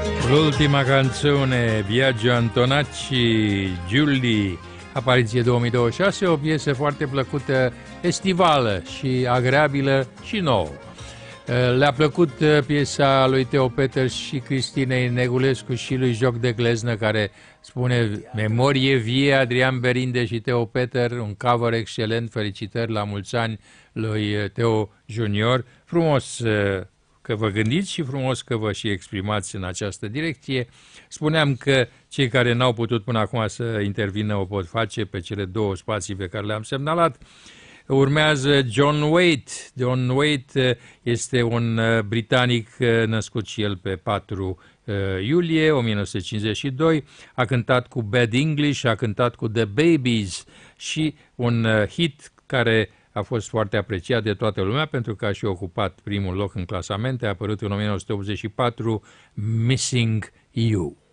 L'ultima canzone, Viaggio Antonacci, Giulli, apariție 2026, o piesă foarte plăcută, estivală și agreabilă și nouă. Le-a plăcut piesa lui Teo Peter și Cristinei Negulescu și lui Joc de Gleznă, care spune Memorie vie, Adrian Berinde și Teo Peter, un cover excelent, felicitări, la mulți ani lui Teo Junior. Frumos că vă gândiți și frumos că vă și exprimați în această direcție. Spuneam că cei care n-au putut până acum să intervină o pot face pe cele două spații pe care le-am semnalat. Urmează John Waite. John Waite este un britanic născut și el pe 4 iulie 1952. A cântat cu Bad English, a cântat cu The Babies și un hit care a fost foarte apreciat de toată lumea pentru că a și ocupat primul loc în clasamente, a apărut în 1984, Missing You.